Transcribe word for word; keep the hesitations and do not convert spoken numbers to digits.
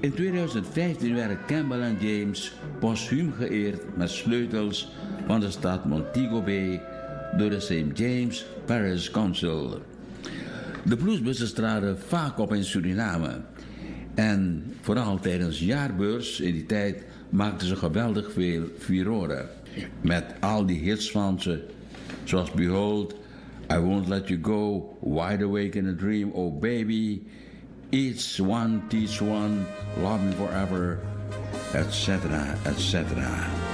In tweeduizend vijftien werden Campbell en James postuum geëerd met sleutels van de stad Montego Bay door de Saint James Parish Council. De bluesbussen traden vaak op in Suriname. En vooral tijdens jaarbeurs in die tijd maakten ze geweldig veel furoren. Met al die hits van ze, zoals Behold, I Won't Let You Go, Wide Awake in a Dream, Oh Baby, Each One Teach One, Love Me Forever, et cetera, et cetera.